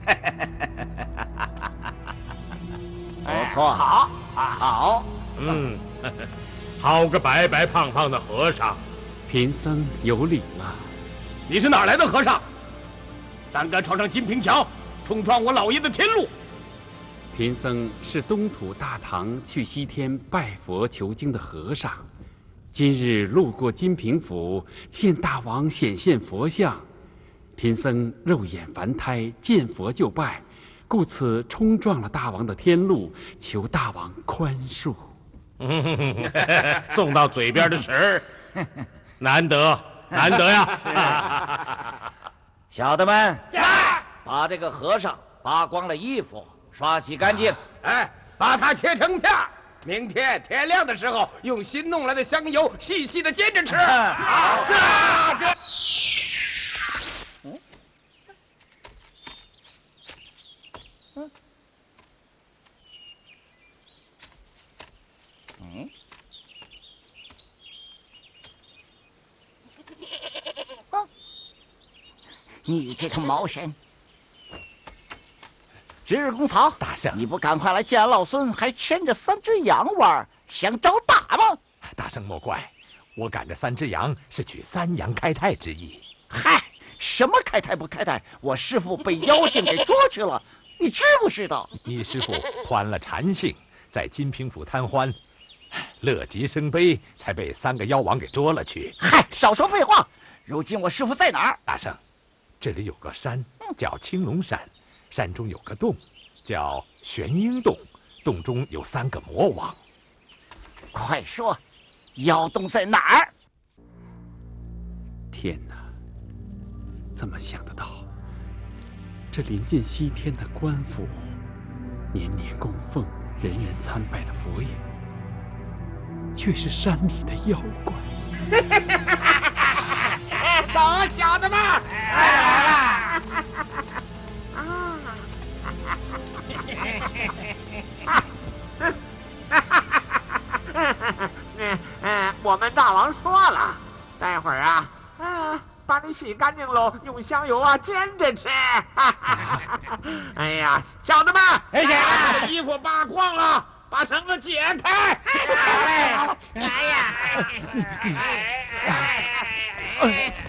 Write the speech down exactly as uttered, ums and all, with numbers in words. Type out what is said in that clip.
不错，好，好， 嗯，好个白白胖胖的和尚。 贫僧有礼了。 你是哪儿来的和尚？胆敢闯上金平桥，冲撞我老爷的天路！ 贫僧是东土大唐去西天拜佛求经的和尚，今日路过金平府，见大王显现佛像，贫僧肉眼凡胎，见佛就拜，故此冲撞了大王的天路，求大王宽恕。 送到嘴边的食儿，难得难得呀！ 小的们，把这个和尚扒光了衣服，刷洗干净， 哎，把它切成片儿。明天天亮的时候，用新弄来的香油细细的煎着吃。好，是啊，这。 嗯嗯嗯。啊！你这个毛神！值日公曹， 大圣， 你不赶快来见老孙，还牵着三只羊玩，想找打吗？ 大圣莫怪，我赶着三只羊是取三羊开泰之意。 嗨，什么开泰不开泰？我师父被妖精给捉去了，你知不知道？ 你师父患了禅性，在金平府贪欢，乐极生悲，才被三个妖王给捉了去。 嗨，少说废话！如今我师父在哪儿？ 大圣，这里有个山叫青龙山，山中有个洞叫玄鹰洞，洞中有三个魔王。 快说，妖洞在哪儿？ 天哪，怎么想得到？这临近西天的官府，年年供奉、人人参拜的佛爷，却是山里的妖怪。 走，小子们，来了！ 啊！我们大王说了，待会儿啊，啊，把你洗干净喽，用香油啊煎着吃。哎呀，小子们， 哎呀，把衣服扒光了，把绳子解开！哎呀！哎呀！哎哎哎！